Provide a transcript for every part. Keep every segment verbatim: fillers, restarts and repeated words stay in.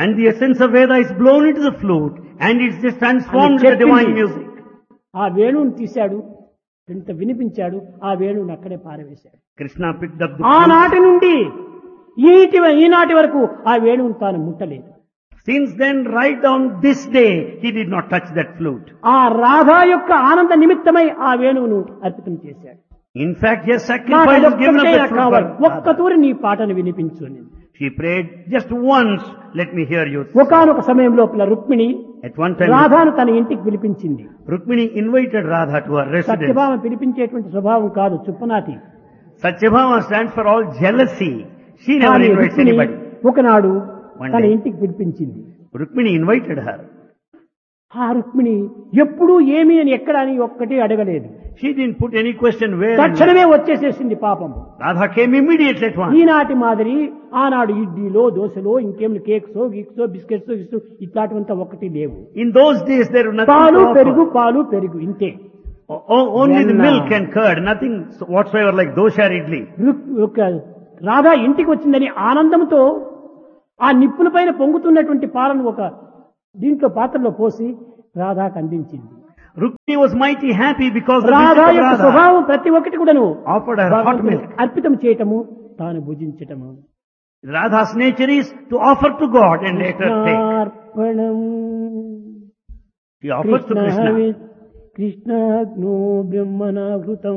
And the essence of Veda is blown into the flute and it's just transformed into divine music. ఆ వేణువుని తీశాడు, ఇంత వినిపించాడు, ఆ వేణువుని అక్కడే పారవేశాడు. Krishna picked up the flute. ఆనాటి నుండి ఈటి ఈనాటి వరకు ఆ వేణువుని తాను ముట్టలేదు. Since then, right down this day, he did not touch that flute. ఆ రాధా యొక్క ఆనంద నిమిత్తమై ఆ వేణువును అర్పితం చేశాడు. In fact, yes, sacrifice was given up that flute. ఒక్క తూరి నీ పాటను వినిపించు అని. She prayed just once, let me hear you. ఒకానొక సమయం లోపల రుక్మిణి At one time, రాధాను తన ఇంటికి పిలిపించింది. Rukmini invited Radha to her residence. సత్యభావం పిలిపించేటువంటి స్వభావం కాదు, చుప్పనాటి. Satyabhama stands for all jealousy. She never కానీ invites రుక్మిణి anybody. ఒకనాడు One తన day. ఇంటికి పిలిపించింది. Rukmini invited her. ఆ రుక్మిణి ఎప్పుడూ ఏమి అని ఎక్కడ అని ఒక్కటి అడగలేదు. She didn't put any question where. and తక్షణమే వచ్చేసేసింది పాపం. Radha came immediately at once. ఈనాటి మాదిరి ఆనాడు ఇడ్లీలో దోశలో ఇంకేమి కేక్స్ గిక్స్ బిస్కెట్స్ గిక్స్ ఇట్లాంటివంతా ఒకటి లేవు. In those days, there was nothing పాలు to offer. పెరుగు పాలు పెరుగు ఇంతే. O- o- only the Then, uh, milk and curd, nothing whatsoever like dosha or idli. రుక్- ఒక రాధా ఇంటికి వచ్చిందని ఆనందంతో ఆ నిప్పుల పైన పొంగుతున్నటువంటి పాలను ఒక దీంట్లో పాత్రలో పోసి రాధాకు అందించింది. Rukmini was mighty happy because the Radha visit of యొక్క Radha స్వభావం ప్రతి ఒక్కటి కూడాను offered her hot భగవంతునికి milk. అర్పితం చేయటము, తాను భుజించటము. Radha's nature is to offer to God and later take. కృష్ణార్పణం She offers to Krishna. కృష్ణాగ్నో బ్రహ్మణావృతం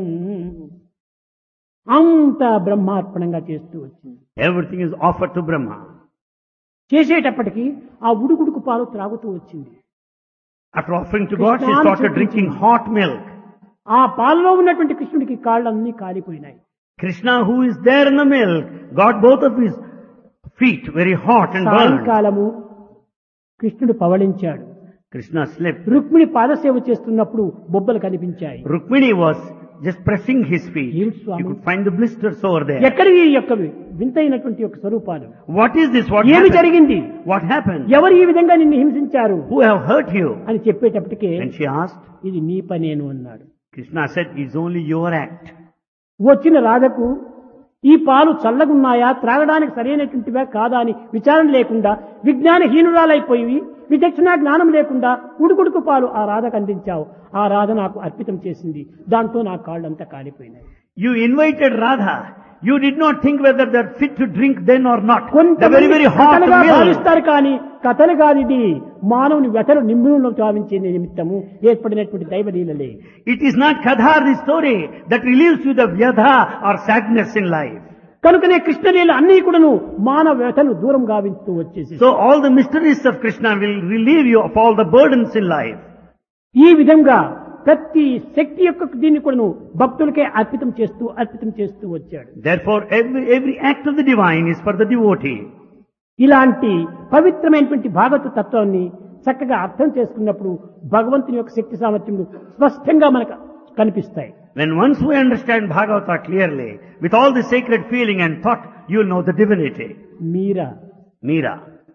అంత బ్రహ్మార్పణంగా చేస్తూ వచ్చింది. Everything is offered to Brahma. చేసేటప్పటికి ఆ ఉడుకుడుకు పాలు త్రాగుతూ వచ్చింది. After offering to God, she Krishna started Krishna. drinking hot milk. ఆ పాలలో ఉన్నటువంటి కృష్ణుడికి కాళ్ళన్నీ కాలిపోయినాయి. Krishna, who is there in the milk, got both of his feet very hot and burned. సాయంకాలము కృష్ణుడు పవళించాడు. Krishna slept. రుక్మిణి పాదసేవ చేస్తున్నప్పుడు బొబ్బలు కనిపించాయి. Rukmini was just pressing his feet. Yes, You Swami. could find the blisters over there. ఎక్కడి ఈ యొక్క వింతైనటువంటి యొక్క స్వరూపాలు? What is this? What ఏమి happened? జరిగింది? What happened? ఎవరు ఈ విధంగా నిన్ను హింసించారు Who have hurt you? అని చెప్పేటప్పటికే And she asked. ఇది నీ పనేను అన్నాడు. Krishna said, it's only your act. వచ్చిన రాధకు ఈ పాలు చల్లగున్నాయా, త్రాగడానికి సరైనటువంటివా కాదా అని విచారణ లేకుండా విజ్ఞానహీనురాలైపోయి విచక్షణ జ్ఞానం లేకుండా ఉడుకుడుకు పాలు ఆ రాధకు అందించావు. ఆ రాధ నాకు అర్పితం చేసింది. దాంతో నా కాళ్ళంతా కాలిపోయినాయి. You invited Radha. You did not think whether they're fit to drink then or not. The కొంతమంది very, very hot కథలుగా milk. భావిస్తారు కానీ కథలు కానిది మానవుని వ్యతలు నిమ్ములను చావించే నిమిత్తము ఏర్పడినటువంటి దైవలీలలే. It is not Kadha, the story, that relieves you the vyadha or sadness in life. కనుకనే కృష్ణలీల అన్ని కూడాను మానవ వ్యతను దూరం గావిస్తూ వచ్చేసి So all the mysteries of Krishna will relieve you of all the burdens in life. ఈ విధంగా ప్రతి శక్తి యొక్క దీన్ని కూడాను భక్తులకే అర్పితం చేస్తూ అర్పితం చేస్తూ వచ్చాడు. Therefore, every, every act of the divine is for the devotee. ఇలాంటి పవిత్రమైనటువంటి భాగవత తత్వాన్ని చక్కగా అర్థం చేసుకున్నప్పుడు భగవంతుని యొక్క శక్తి సామర్థ్యములు స్పష్టంగా మనకు కనిపిస్తాయి. When once we understand Bhagavata clearly, with all the sacred feeling and thought, you will know the divinity. Meera Meera.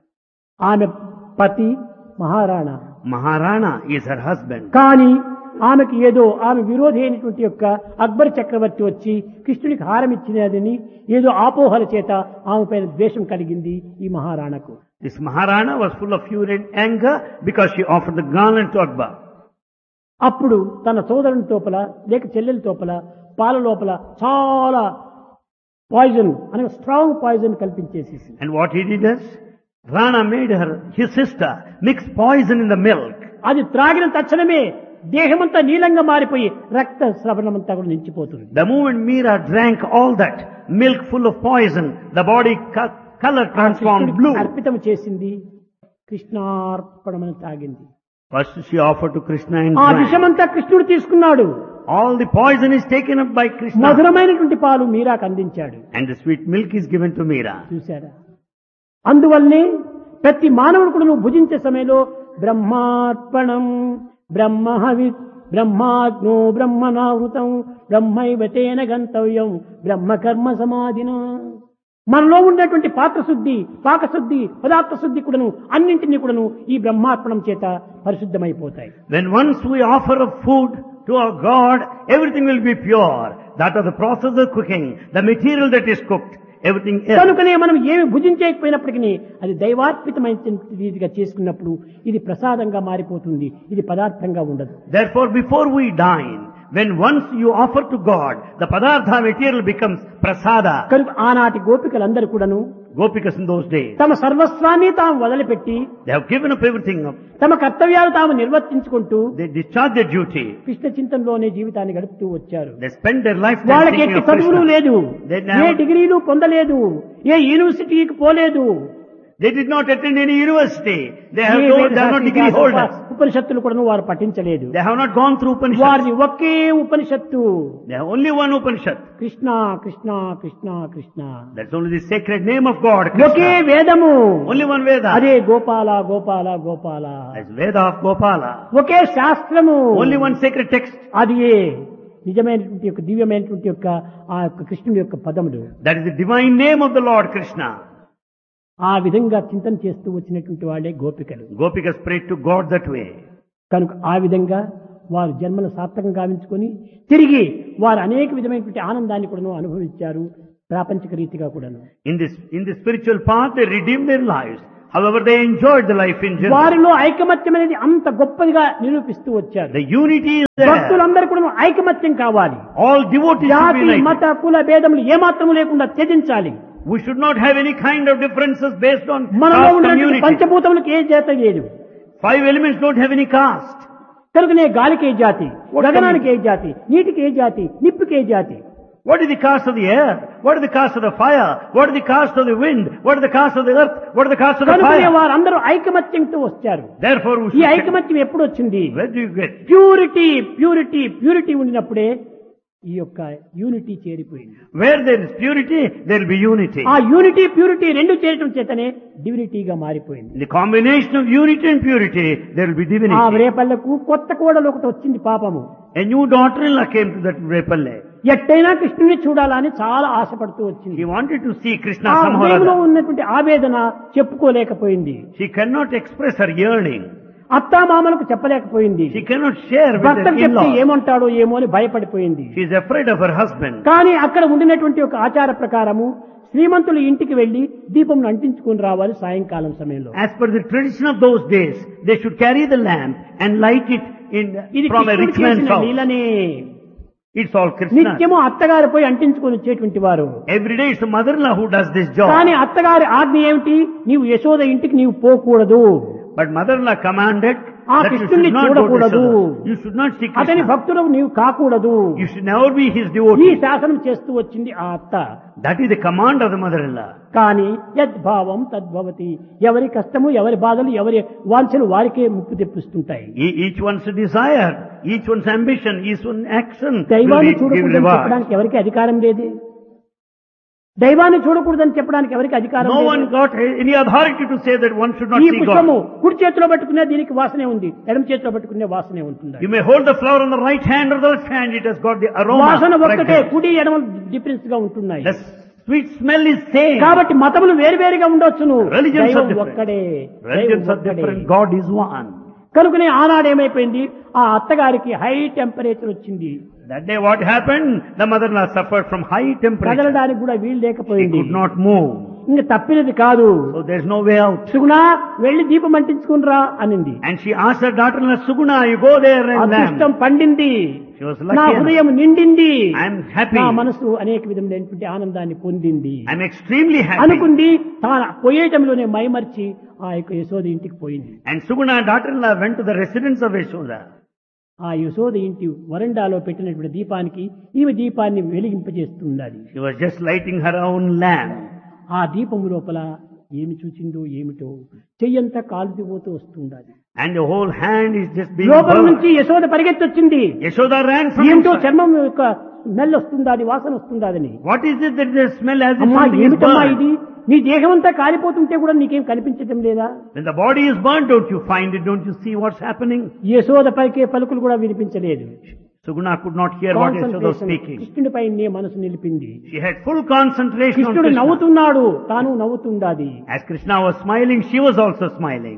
ఆమె పతి Maharana, Maharana is her husband. కానీ ఆమెకి ఏదో ఆమె విరోధి అయినటువంటి యొక్క అక్బర్ చక్రవర్తి వచ్చి కృష్ణుడికి హారం ఇచ్చినదని ఏదో ఆపోహల చేత ఆమె పైన ద్వేషం కలిగింది ఈ మహారాణకు. This Maharana was full of fury and anger because she offered the garland to Akbar. అప్పుడు తన సోదరుని తోపల లేక చెల్లెల తోపల పాల లోపల చాలా పాయిజన్ అనగా strong poison కల్పించేసేసి And what he did is, Rana made her, his sister, mix poison in the milk. అది త్రాగిన తక్షణమే దేహమంతా నీలంగా మారిపోయి రక్త స్రవణమంతా కూడా నిలిచిపోతుంది. The moment Meera drank all that milk full of poison, the body co- color transformed కృష్ణుడికి blue. అర్పితం చేసింది, కృష్ణార్పణమని తాగింది. First she offered to Krishna and ఆ drank. విషమంతా కృష్ణుడు తీసుకున్నాడు. All the poison is taken up by Krishna. మధురమైనటువంటి పాలు మీరాకు అందించాడు. And the sweet milk is given to Meera. చూశారా? అందువల్లనే ప్రతి మానవుడు కూడా నువ్వు భుజించే సమయంలో బ్రహ్మార్పణం బ్రహ్మహవి బ్రహ్మాగ్నో బ్రహ్మనావృతం బ్రహ్మైవతేన గంతవ్యం బ్రహ్మకర్మ సమాధిన. మనలో ఉన్నటువంటి పాత్రశుద్ధి పాకశుద్ధి పదార్థ శుద్ధి కూడాను అన్నింటినీ కూడాను ఈ బ్రహ్మార్పణం చేత పరిశుద్ధమైపోతాయి. When once we offer a food to our God, everything will be pure. That is the process of cooking, the material that is cooked, everything else. కనుకనే మనం ఏమి భుజించకపోయినప్పటికీ అది దైవార్పితమైన రీతిగా చేసుకున్నప్పుడు ఇది ప్రసాదంగా మారిపోతుంది, ఇది పదార్థంగా ఉండదు. Therefore, before we dine, when once you offer to God, the padartha material becomes prasada. కనుక ఆనాటి గోపికలందరూ కూడాను Gopikas in those days, తమ సర్వస్వాన్ని తాము వదిలిపెట్టి they have given up everything up. తమ కర్తవ్యాలు తాము నిర్వర్తించుకుంటూ They discharge their duty. Krishna చింతనలోనే జీవితాన్ని గడుపుతూ వచ్చారు. They spend their life వాళ్ళకి thinking ఎట్టి of చదువులు Krishna. లేదు, They ఏ never- డిగ్రీలు పొందలేదు, ఏ యూనివర్సిటీకి పోలేదు, They did not attend any university. They have A no, వేద they are not degree శాస్త్ర holders. ఉపనిషత్తులు కూడా వారు పఠించలేదు. They have not gone through Upanishads. వారిది ఒకే ఉపనిషత్తు, They have only one Upanishad. Krishna Krishna Krishna Krishna, That's only the sacred name of God, okay Krishna. వేదము, Only one Veda. అదే Gopala Gopala Gopala, That's Veda of Gopala. ఒకే శాస్త్రము, Only one sacred text. అది నిజమైనటువంటి యొక్క దివ్యమైనటువంటి యొక్క ఆ యొక్క కృష్ణుడి యొక్క పదములు. That is the divine name of the Lord Krishna. ఆ విధంగా చింతన చేస్తూ వచ్చినటువంటి వాళ్ళే గోపికలు. Gopikas prayed to God that way. కనుక ఆ విధంగా వారు జన్మను సార్థకంగా గావించుకొని తిరిగి వారు అనేక విధమైనటువంటి ఆనందాన్ని కూడా అనుభవించారు, ప్రాపంచిక రీతిగా కూడాను. In this, in the spiritual path, they redeemed their lives. However, they enjoyed the life in general. వారిలో ఐకమత్యం అనేది అంత గొప్పదిగా నిరూపిస్తూ వచ్చారు. The unity is there. భక్తులందరూ కూడా ఐకమత్యం కావాలి. All devotees should జాతి be united. మత కుల భేదములు ఏమాత్రము లేకుండా త్యజించాలి. We should not have any kind of differences based on మనలో caste ఉన్నటువంటి community. పంచభూతములకు ఏ జాత లేదు. Five elements don't have any caste. కనుకనే గాలికి ఏ జాతి, గగనానికి ఏ జాతి, నీటికి ఏ జాతి, నిప్పుకి ఏ జాతి. What is the caste of the air? What is the caste of the fire? What is the caste of the wind? What is the caste of the earth? What is the caste of the కనుకనే fire? వారందరూ ఐకమత్యంతో వచ్చారు. Therefore, we ఈ should ఐకమత్యం ఎప్పుడు వచ్చింది? where do you get? Purity purity purity ఉండినప్పుడే ఈ యొక్క unity చేరిపోయింది. Where there is purity, there will be unity. ఆ యూనిటీ ప్యూరిటీ రెండు చేరటం చేతనే డివినిటీగా మారిపోయింది. The combination of unity and purity, there will be ఆ divinity. రేపల్లకు కొత్త కోడలు ఒకటి వచ్చింది పాపము. A new daughter-in-law came to that Repalle. ఎట్టైనా కృష్ణుని చూడాలని చాలా ఆశపడుతూ వచ్చింది. He wanted to see Krishna ఆ somehow or హృదయంలో other. ఉన్నటువంటి ఆవేదన చెప్పుకోలేకపోయింది. She cannot express her yearning. అత్తామామలకు చెప్పలేకపోయింది. She cannot share with her భర్తకు చెప్తే in-laws. ఏమంటాడో ఏమో అని భయపడిపోయింది. She is afraid of her husband. కానీ అక్కడ ఉండినటువంటి ఒక ఆచార ప్రకారము శ్రీమంతులు ఇంటికి వెళ్లి దీపం అంటించుకుని రావాలి సాయంకాలం సమయంలో. As per the tradition of those days, they should carry the lamp and light it in ఇది from a కృష్ణుడు rich man's చేసిన house. లీలనే. It's all Krishna. నిత్యము అత్తగారు పోయి అంటించుకొని వచ్చేటువంటి వారు. Every day it's the mother-in-law who does this job. కానీ అత్తగారి ఆజ్ఞ ఏమిటి? నీవు యశోద ఇంటికి నీవు పోకూడదు, But mother-in-law commanded ఆ that you కృష్ణుని should not go to చూడకూడదు, Yashoda. You should not see అతని Krishna. భక్తుడు నీవు కాకూడదు. You should never be his ఈ devotee. శాసనం చేస్తూ వచ్చింది ఆ అత్త. That is the command of the mother-in-law. కానీ యద్భావం తద్భవతి, ఎవరి కష్టము ఎవరి బాధలు ఎవరి వాంఛలు వారికే ముప్పు తెప్పిస్తుంటాయి. E- Each one's desire, each one's ambition, each one's action will దైవాన్ని be- give చూడకూడదని reward. చెప్పడానికి ఎవరికి అధికారం లేదు. దైవాన్ని చూడకూడదని చెప్పడానికి ఎవరికి అధికారం No one లేదు. got any authority to say that one should not ఈ see పుష్పము God. కుడి చేతిలో పట్టుకునే దీనికి వాసనే ఉంది, ఎడమ చేతిలో పట్టుకునే వాసనే ఉంటుంది. You may hold the flower on the right hand or the left hand, it has got the aroma. వాసన ఒక్కటే, fragrance. కుడి ఎడమ డిఫరెన్స్ గా ఉంటున్నాయి. The sweet smell is same. కాబట్టి మతములు వేరువేరుగా ఉండొచ్చును, Religions are దైవం different. ఒక్కడే. Religions దైవం are ఒక్కడే. different. God is one. కనుకనే ఆనాడు ఏమైపోయింది, ఆ అత్తగారికి హై టెంపరేచర్ వచ్చింది. That day what happened? The mother-in-law suffered from high temperature. కదలడానికి కూడా వీలు She లేకపోయింది. could not move. ఇంకా తప్పినది కాదు. So there's no way out. సుగుణ వెళ్లి దీపం అంటించుకునిరా అనింది. And she asked her daughter-in-law, Suguna, you go there and అదృష్టం lamb. పండింది, She was నా lucky. హృదయం నిండింది, I'm happy. నా మనసు అనేక విధమైనటువంటి ఆనందాన్ని పొందింది I'm extremely happy. అనుకుంది. తాను పోయేటంలోనే మైమర్చి ఆ యొక్క యశోద ఇంటికి పోయింది. And Suguna, daughter-in-law, went to the residence of Yashoda. ఆ యశోద ఇంటి వరండాలో పెట్టినటువంటి దీపానికి ఈమె దీపాన్ని వెలిగింపజేస్తున్నది. She was just lighting her own lamp. ఆ దీపము లోపల ఏమి చూచిందో ఏమిటో చెయ్యంతా కాలుతిపోతూ వస్తుండాలి. And the whole hand is just being లోపల burned. నుంచి యశోద పరిగెత్తొచ్చింది. Yashoda ran from ఏంటో inside. చర్మం యొక్క స్మెల్ వస్తుందాది, వాసన వస్తుందాదని. What is it that the smell as if అమ్మా something is ఏమిటమ్మా burned? ఇది, నీ దేహం అంతా కాలిపోతుంటే కూడా నీకేం కనిపించటం లేదా? When the body is burnt, don't you find it? Don't you see what's happening? Yashoda పలికే పలుకులు కూడా వినిపించలేదు. Suguna could not hear what Yashoda was concentration speaking. కృష్ణుడిపై నీ మనసు నిలిపింది. She had full concentration on కృష్ణుడు Krishna. నవ్వుతున్నాడు, తాను నవ్వుతుండాది. As Krishna was smiling, she was also smiling.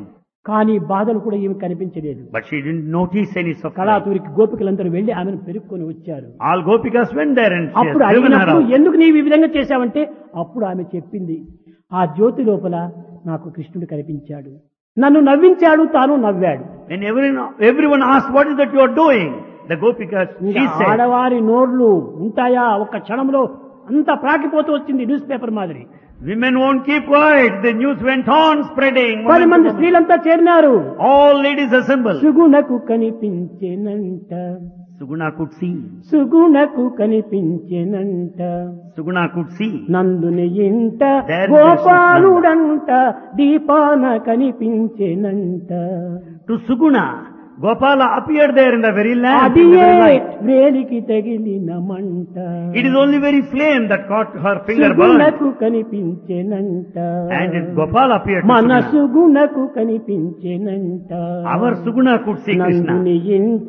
కానీ బాధలు కూడా ఏమి కనిపించలేదు. But she didn't notice any suffering. కళాతూరికి గోపికలందరూ వెళ్లి ఆమెను పెరుక్కొని వచ్చారు. All gopikas went there and she has అప్పుడు driven her అడిగినప్పుడు out. ఎందుకు నీవు ఈ విధంగా చేశావంటే అప్పుడు ఆమె చెప్పింది, ఆ జ్యోతి లోపల నాకు కృష్ణుడు కనిపించాడు, నన్ను నవ్వించాడు, తాను నవ్వాడు. When everyone, everyone asked, what is that you are doing? The gopikas, she said, ఆడవారి నోర్లు ఉంటాయా? ఒక క్షణంలో అంతా ప్రాకిపోతూ వచ్చింది న్యూస్ పేపర్ మాదిరి. women won't keep quiet. The news went on spreading. పది మంది స్త్రీలంతా చేరినారు. All ladies assembled. సుగుణకు కనిపించేనంట, Suguna could see. సుగుణకు కనిపించేనంట, Suguna could see. నందుని ఇంట There గోపాలుడంట, దీపాన కనిపించేనంట. To Suguna, Gopala appeared there in the very lamp. in the అదియే very light. వేలికి తగిలిన మంట, It is only very flame that caught her finger burned. సుగుణకు కనిపించేనంట, And it, Gopala appeared to మన Suguna. సుగుణకు కనిపించేనంట. Our Suguna could see Krishna. నందుని ఇంట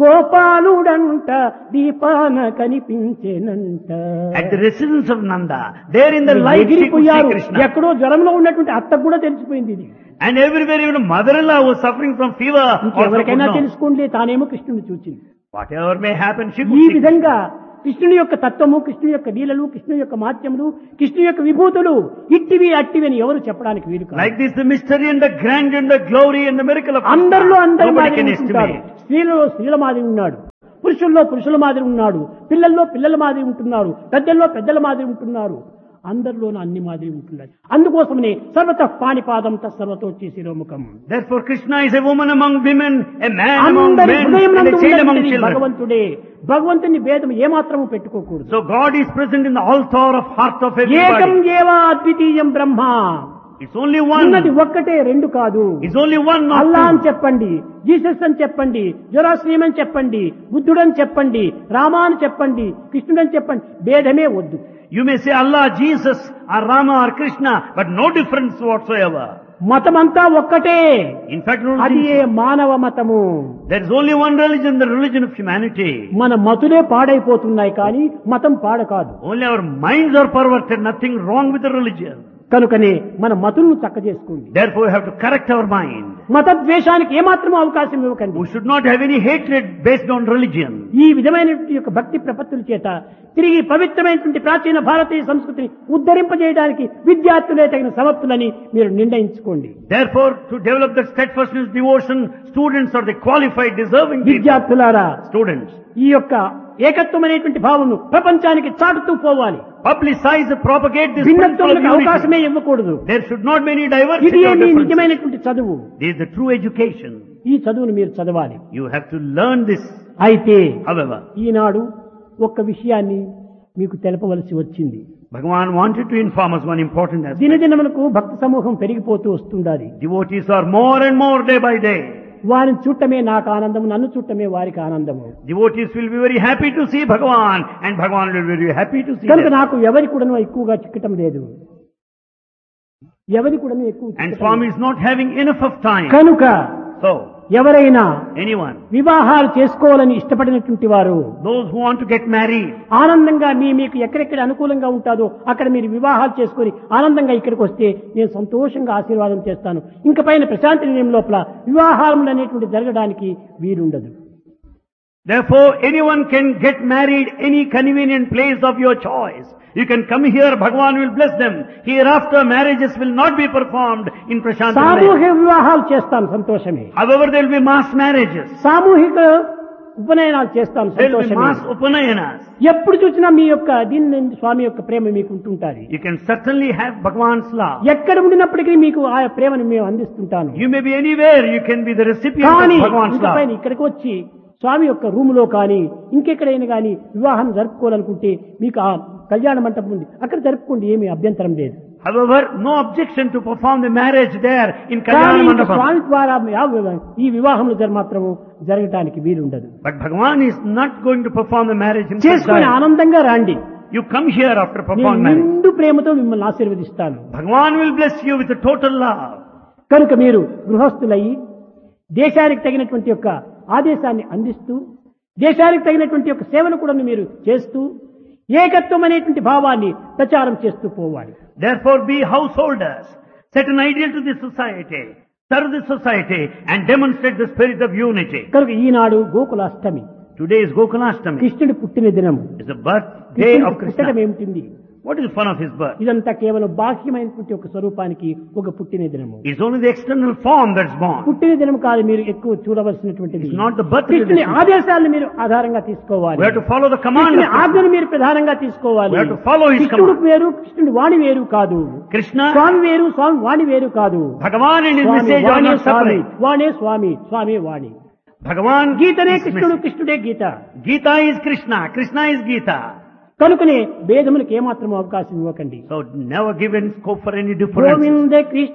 గోపాలుడంట, దీపాన కనిపించేనంట. At the residence of Nanda, there in the light she could see ఎగిరిపోయారు. Krishna. ఎక్కడో జ్వరంలో ఉన్నటువంటి అత్తకు కూడా తెలిసిపోయింది ఇది. And everywhere even mother-in-law was suffering from fever. Also could ఎవరికైనా know. తెలుసుకోండి, తానేమో కృష్ణుని చూచింది. Whatever may happen, she ఈ could see Krishna. విధంగా కృష్ణుని యొక్క తత్వము, కృష్ణుని యొక్క లీలలు, కృష్ణుని యొక్క మాధ్యములు, కృష్ణుని యొక్క విభూతులు ఇట్టివి అట్టివి అని ఎవరు చెప్పడానికి వీలు కాదు. Like this, the mystery and the grandeur and the glory and the miracle of Krishna. అందరిలో అందరి Nobody మాదిరి can ఉంటుంటారు. estimate. స్త్రీలలో స్త్రీల మాదిరి ఉన్నాడు, పురుషుల్లో పురుషుల మాదిరి ఉన్నాడు, పిల్లల్లో పిల్లల మాదిరి ఉంటున్నారు, పెద్దల్లో పెద్దల మాదిరి ఉంటున్నారు. అందరిలోనూ అన్ని మాదిరి ఉంటున్నారు. అందుకోసమనే సర్వత పాణిపాదం తత్సర్వతో శిరోముఖం. Therefore, Krishna is a woman among women, a man among అందరి men, హృదయం and a నందు child among ఉన్నటువంటి children. భగవంతుడే. భగవంతుని భేదం ఏమాత్రము పెట్టుకోకూడదు. So God is present in the altar of heart of ఏకం everybody. ఏవా అద్వితీయం బ్రహ్మ. It's only ఉన్నది one. ఒక్కటే, రెండు కాదు. It's only one, not అల్లా అని two. చెప్పండి, జీసస్ అని చెప్పండి, జొరాస్ట్రియం అని చెప్పండి, బుద్ధుడని చెప్పండి, రామా అని చెప్పండి, కృష్ణుడని చెప్పండి, భేదమే వద్దు. You may say Allah, Jesus, or Rama, or Krishna, but no difference whatsoever. మతమంతా ఒక్కటే. In fact, అది ఏ religion- మానవ మతము. there is only one religion, the religion of humanity. మన మతులే పాడైపోతున్నాయి కానీ మతం పాడ కాదు. Only our minds are perverted, nothing wrong with the religion. కనుకనే మన మతులను చక్క చేసుకోండి. Therefore, we have to correct our mind. మత ద్వేషానికి ఏమాత్రం అవకాశం ఇవ్వకండి. We should not have any hatred based on religion. ఈ విధమైనటువంటి యొక్క భక్తి ప్రపత్తుల చేత తిరిగి పవిత్రమైనటువంటి ప్రాచీన భారతీయ సంస్కృతిని ఉద్ధరింపజేయడానికి విద్యార్థులే తగిన సమర్థులని మీరు నిర్ణయించుకోండి. Therefore, to develop that steadfastness, devotion, students are the qualified, deserving people. విద్యార్థులారా, Students, ఈ యొక్క ఏకత్వమైనటువంటి భావము ప్రపంచానికి చాటుతూ పోవాలి. publicize, propagate this principle of భిన్నత్వములకు అవకాశమే unity. ఇవ్వకూడదు. There should not be any ఇది diversity or మీ differences. నిజమైనటువంటి చదువు. This is the true education. ఈ చదువును మీరు చదవాలి. You have to learn this. అయితే However, ఈనాడు ఒక్క విషయాన్ని మీకు తెలపవలసి వచ్చింది. Bhagavan wanted to inform us one important aspect. దినదినములకు భక్త సమూహం పెరిగిపోతూ వస్తుండాలి. Devotees are more and more day by day. వారిని చూడటమే నాకు ఆనందము, నన్ను చూడటమే వారికి ఆనందము. Devotees will be very happy to see Bhagavan, and Bhagavan will be very happy to see కనుక them. నాకు ఎవరి కూడాను ఎక్కువగా చిక్కటం లేదు, ఎవరి కూడాను ఎక్కువ And చిక్కటం Swami లేదు. is not having enough of time. కనుక So, ఎవరైనా anyone, వివాహాలు చేసుకోవాలని ఇష్టపడినటువంటి వారు those who want to get married, ఆనందంగా మీ మీకు ఎక్కడెక్కడ అనుకూలంగా ఉంటాదో అక్కడ మీరు వివాహాలు చేసుకొని ఆనందంగా ఇక్కడికి వస్తే నేను సంతోషంగా ఆశీర్వాదం చేస్తాను. ఇంక పైన ప్రశాంతి నిలయం లోపల వివాహాలు అనేటువంటి జరగడానికి వీలుండదు. therefore anyone can get married any convenient place of your choice. You can come here, Bhagavan will bless them. Hereafter marriages will not be performed in Prashanti. సామూహిక వివాహాలు చేస్తాను, సంతోషమే. However, there will be mass marriages. సామూహిక ఉపనయనాలు చేస్తాను, There will be సంతోషమే. mass upanayanas. ఎప్పుడు చూసినా మీ యొక్క దీని స్వామి యొక్క ప్రేమ మీకు ఉంటుంటారు. You can certainly have Bhagavan's love. ఎక్కడ ఉండినప్పటికీ మీకు ఆ ప్రేమను మేము అందిస్తుంటాను. You may be anywhere, you can be the recipient కానీ of Bhagavan's ఇంక పైన love. ఇక్కడికి వచ్చి స్వామి యొక్క రూములో కానీ ఇంకెక్కడైనా కానీ వివాహం జరుపుకోవాలనుకుంటే మీకు ఆ కళ్యాణ మంటపం ఉంది, అక్కడ జరుపుకోండి, ఏమీ అభ్యంతరం లేదు. However, no objection to perform the marriage there in కానీ Kalyana ఇంక Mandapam. స్వామి ద్వారా ఈ వివాహంలో జర మాత్రము జరగటానికి వీలుండదు. But Bhagavan is not going to perform the marriage himself. చేసుకుని there. ఆనందంగా రండి. You come here after నేను performing marriage. నిండు ప్రేమతో మిమ్మల్ని ఆశీర్వదిస్తాను. Bhagavan will bless you with a total love. కనుక మీరు గృహస్థులయ్యి దేశానికి తగినటువంటి యొక్క ఆదేశాన్ని అందిస్తూ దేశానికి తగినటువంటి యొక్క సేవను కూడా మీరు చేస్తూ ఏకత్వం అనేటువంటి భావాన్ని ప్రచారం చేస్తూ పోవాలి. Therefore, be householders. Set an ideal to the society. serve the society and demonstrate the spirit of unity. కనుక ఈనాడు గోకులాష్టమి. Today is Gokulashtami. కృష్ణుడి పుట్టిన దినము. It's the birthday కృష్ణుడి of పుట్టడం Krishna. ఏమిటింది? What is the fun of his birth? ఇదంతా కేవలం బాహ్యమైనటువంటి ఒక స్వరూపానికి ఒక పుట్టిన దినము. It's only the external form that's born. పుట్టిన దినం కాదు మీరు ఎక్కువ చూడవలసినటువంటిది. It's not the birth. కృష్ణుని ఆదేశాలను మీరు ఆధారంగా తీసుకోవాలి. We have to follow the command. కృష్ణుని ఆజ్ఞను మీరు ప్రధానంగా తీసుకోవాలి. We have to follow his కృష్ణుడు command. వేరు, కృష్ణుడి వాణి వేరు కాదు. Krishna, స్వామి వేరు, స్వామి వాణి వేరు కాదు. Bhagavan and his Swamy message are వాణే not Swamy, separate. వాణే Swamy, Swamy Vani. Bhagavan గీతనే is కృష్ణుడు, message. కృష్ణుడే గీత. Gita is Krishna. Krishna is Gita. కనుకనే భేదములకు ఏమాత్రం అవకాశం ఇవ్వకండి. So never give in scope for any difference. Govinda Krishna